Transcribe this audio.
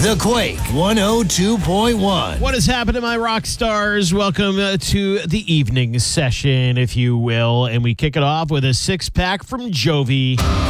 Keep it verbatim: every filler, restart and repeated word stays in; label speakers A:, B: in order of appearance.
A: The Quake one oh two point one.
B: What has happened to my rock stars? Welcome uh, to the evening session, if you will. And we kick it off with a six-pack from Jovi.